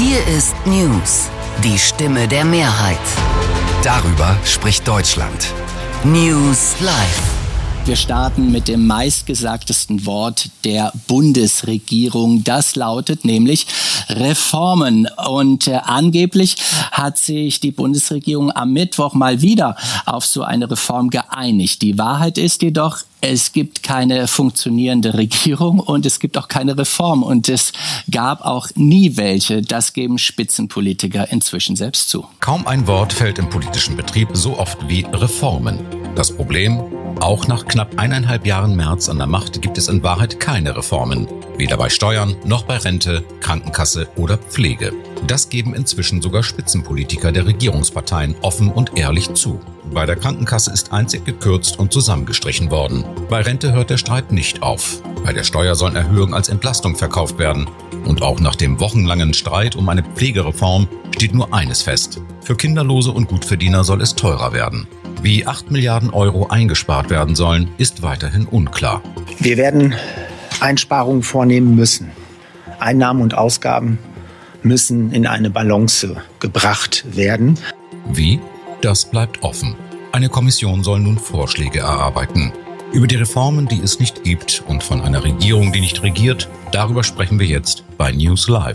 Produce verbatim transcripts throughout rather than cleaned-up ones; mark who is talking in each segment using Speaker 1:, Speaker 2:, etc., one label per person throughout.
Speaker 1: Hier ist News, die Stimme der Mehrheit. Darüber spricht Deutschland. News Live.
Speaker 2: Wir starten mit dem meistgesagtesten Wort der Bundesregierung. Das lautet nämlich Reformen. Und äh, angeblich hat sich die Bundesregierung am Mittwoch mal wieder auf so eine Reform geeinigt. Die Wahrheit ist jedoch, es gibt keine funktionierende Regierung und es gibt auch keine Reform. Und es gab auch nie welche. Das geben Spitzenpolitiker inzwischen selbst zu.
Speaker 3: Kaum ein Wort fällt im politischen Betrieb so oft wie Reformen. Das Problem? Auch nach knapp eineinhalb Jahren Merz an der Macht gibt es in Wahrheit keine Reformen. Weder bei Steuern, noch bei Rente, Krankenkasse oder Pflege. Das geben inzwischen sogar Spitzenpolitiker der Regierungsparteien offen und ehrlich zu. Bei der Krankenkasse ist einzig gekürzt und zusammengestrichen worden. Bei Rente hört der Streit nicht auf. Bei der Steuer sollen Erhöhungen als Entlastung verkauft werden. Und auch nach dem wochenlangen Streit um eine Pflegereform steht nur eines fest. Für Kinderlose und Gutverdiener soll es teurer werden. Wie acht Milliarden Euro eingespart werden sollen, ist weiterhin unklar.
Speaker 4: Wir werden Einsparungen vornehmen müssen. Einnahmen und Ausgaben müssen in eine Balance gebracht werden.
Speaker 3: Wie? Das bleibt offen. Eine Kommission soll nun Vorschläge erarbeiten. Über die Reformen, die es nicht gibt und von einer Regierung, die nicht regiert, darüber sprechen wir jetzt bei News Live.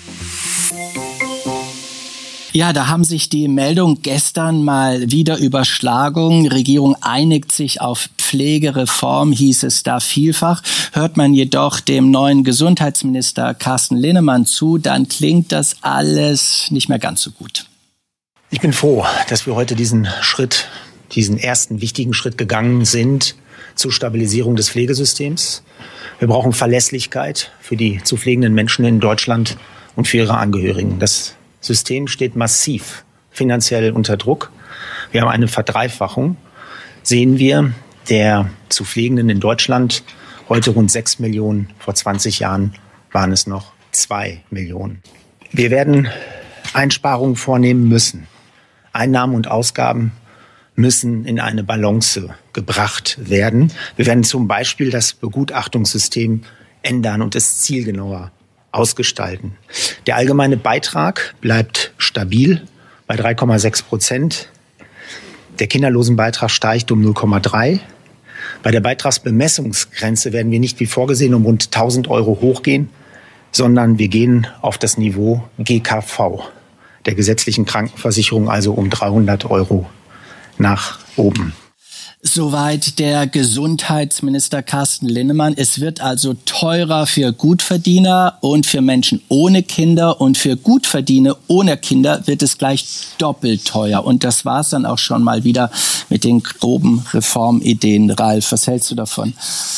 Speaker 2: Ja, da haben sich die Meldungen gestern mal wieder überschlagen. Regierung einigt sich auf Pflegereform, hieß es da vielfach. Hört man jedoch dem neuen Gesundheitsminister Carsten Linnemann zu, dann klingt das alles nicht mehr ganz so gut.
Speaker 4: Ich bin froh, dass wir heute diesen Schritt, diesen ersten wichtigen Schritt gegangen sind zur Stabilisierung des Pflegesystems. Wir brauchen Verlässlichkeit für die zu pflegenden Menschen in Deutschland und für ihre Angehörigen. Das System steht massiv finanziell unter Druck. Wir haben eine Verdreifachung, sehen wir, der zu Pflegenden in Deutschland. Heute rund sechs Millionen, vor zwanzig Jahren waren es noch zwei Millionen. Wir werden Einsparungen vornehmen müssen. Einnahmen und Ausgaben müssen in eine Balance gebracht werden. Wir werden zum Beispiel das Begutachtungssystem ändern und es zielgenauer ausgestalten. Der allgemeine Beitrag bleibt stabil bei drei Komma sechs Prozent. Der Kinderlosenbeitrag steigt um null Komma drei. Bei der Beitragsbemessungsgrenze werden wir nicht wie vorgesehen um rund tausend Euro hochgehen, sondern wir gehen auf das Niveau G K V, der gesetzlichen Krankenversicherung, also um dreihundert Euro nach oben.
Speaker 2: Soweit der Gesundheitsminister Carsten Linnemann. Es wird also teurer für Gutverdiener und für Menschen ohne Kinder. Und für Gutverdiener ohne Kinder wird es gleich doppelt teuer. Und das war es dann auch schon mal wieder mit den groben Reformideen. Ralf, was hältst du davon?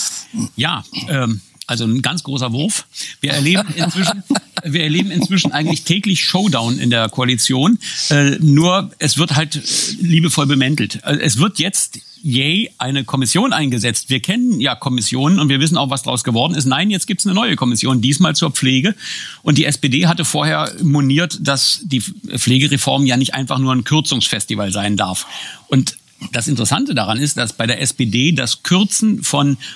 Speaker 5: Ja, ähm, also ein ganz großer Wurf. Wir erleben inzwischen, wir erleben inzwischen eigentlich täglich Showdown in der Koalition. Äh, nur es wird halt liebevoll bemäntelt. Es wird jetzt yay, eine Kommission eingesetzt. Wir kennen ja Kommissionen und wir wissen auch, was daraus geworden ist. Nein, jetzt gibt's eine neue Kommission, diesmal zur Pflege. Und die S P D hatte vorher moniert, dass die Pflegereform ja nicht einfach nur ein Kürzungsfestival sein darf. Und das Interessante daran ist, dass bei der S P D das Kürzen von